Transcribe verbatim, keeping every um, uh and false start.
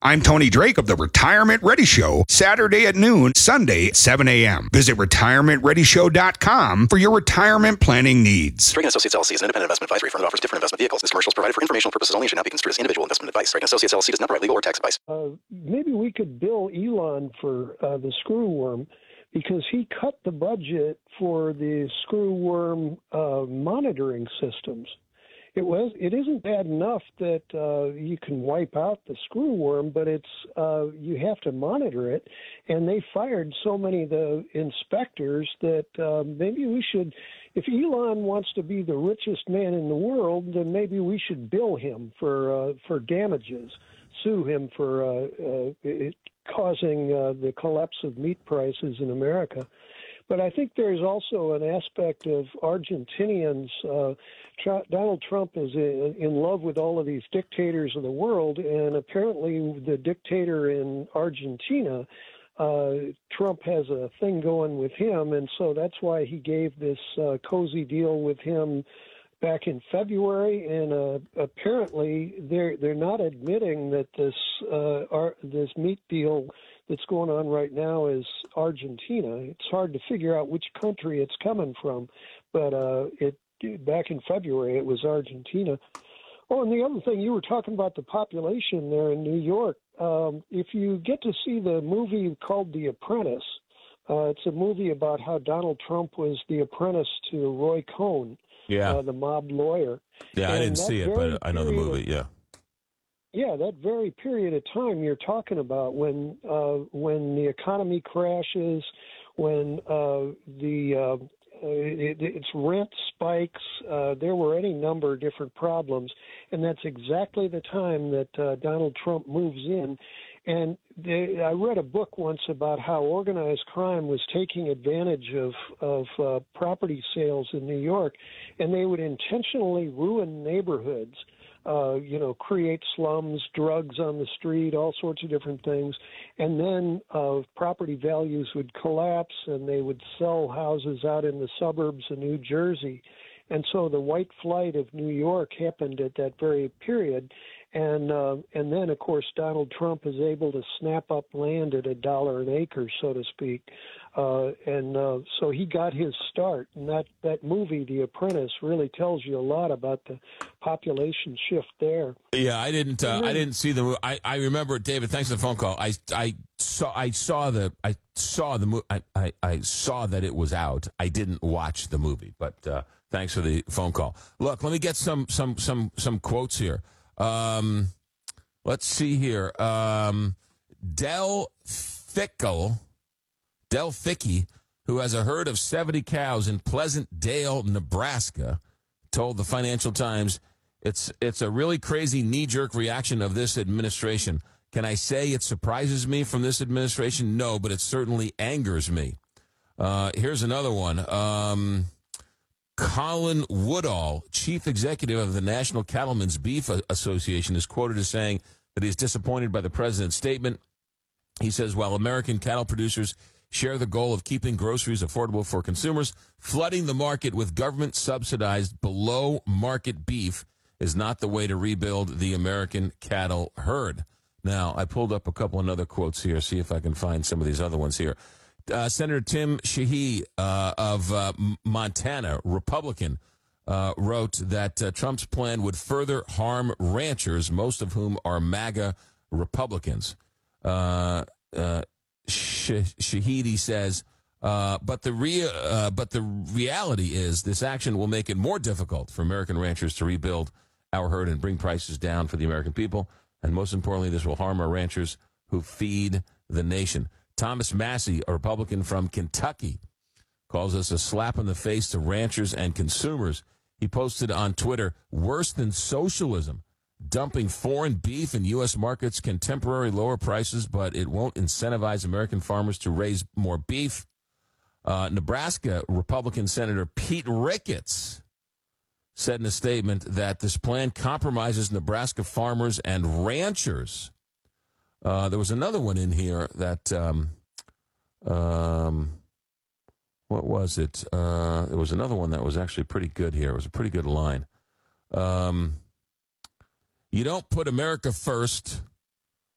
I'm Tony Drake of the Retirement Ready Show, Saturday at noon, Sunday at seven a.m. Visit retirement ready show dot com for your retirement planning needs. Drake and Associates L L C is an independent investment advisory firm that offers different investment vehicles. This commercial is provided for informational purposes only and should not be construed as individual investment advice. Drake and Associates L L C does not provide legal or tax advice. Uh, maybe we could bill Elon for uh, the screw worm, because he cut the budget for the screw worm uh, monitoring systems. It was. It isn't bad enough that uh, you can wipe out the screw worm, but it's uh, you have to monitor it. And they fired so many of the inspectors that uh, maybe we should, if Elon wants to be the richest man in the world, then maybe we should bill him for uh, for damages, sue him for uh, uh, it causing uh, the collapse of meat prices in America. But I think there's also an aspect of Argentinians. Uh, Tr- Donald Trump is in, in love with all of these dictators of the world, and apparently the dictator in Argentina, uh, Trump has a thing going with him, and so that's why he gave this uh, cozy deal with him back in February. And uh, apparently they're they're not admitting that this uh, ar- this meat deal that's going on right now is Argentina. It's hard to figure out which country it's coming from, but uh, it back in February it was Argentina. Oh, and the other thing, you were talking about the population there in New York. Um, if you get to see the movie called The Apprentice, uh, it's a movie about how Donald Trump was the apprentice to Roy Cohn, yeah, uh, the mob lawyer. Yeah, and I didn't see it, but I know the movie. Yeah. Yeah, that very period of time you're talking about, when uh, when the economy crashes, when uh, the uh, it, its rent spikes, uh, there were any number of different problems, and that's exactly the time that uh, Donald Trump moves in. And they, I read a book once about how organized crime was taking advantage of of uh, property sales in New York, and they would intentionally ruin neighborhoods. Uh, you know, create slums, drugs on the street, all sorts of different things. And then uh, property values would collapse and they would sell houses out in the suburbs of New Jersey. And so the white flight of New York happened at that very period. And uh, and then, of course, Donald Trump is able to snap up land at a dollar an acre, so to speak. Uh, and uh, so he got his start. And that, that movie, The Apprentice, really tells you a lot about the population shift there. Yeah, I didn't. Uh, then, I didn't see the. I, I remember, David. Thanks for the phone call. I I saw. I saw the. I saw the movie. I, I I saw that it was out. I didn't watch the movie, but uh, thanks for the phone call. Look, let me get some some some some quotes here. Um, let's see here. Um, Del Fickle, Del Fickey, who has a herd of seventy cows in Pleasant Dale, Nebraska, told the Financial Times, it's it's a really crazy knee-jerk reaction of this administration. Can I say it surprises me from this administration? No, but it certainly angers me. Uh, here's another one. Um, Colin Woodall, chief executive of the National Cattlemen's Beef Association, is quoted as saying that he's disappointed by the president's statement. He says, while American cattle producers share the goal of keeping groceries affordable for consumers, flooding the market with government-subsidized below-market beef is not the way to rebuild the American cattle herd. Now, I pulled up a couple of other quotes here, see if I can find some of these other ones here. Uh, Senator Tim Sheehy uh, of uh, Montana, Republican, uh, wrote that uh, Trump's plan would further harm ranchers, most of whom are MAGA Republicans. Uh, uh, Shahidi says, uh, but the rea- uh, but the reality is this action will make it more difficult for American ranchers to rebuild our herd and bring prices down for the American people. And most importantly, this will harm our ranchers who feed the nation. Thomas Massey, a Republican from Kentucky, calls us a slap in the face to ranchers and consumers. He posted on Twitter, worse than socialism. Dumping foreign beef in U S markets can temporarily lower prices, but it won't incentivize American farmers to raise more beef. Uh, Nebraska Republican Senator Pete Ricketts said in a statement that this plan compromises Nebraska farmers and ranchers. Uh, there was another one in here that, um, um, what was it? Uh, there was another one that was actually pretty good here. It was a pretty good line. Um, you don't put America first,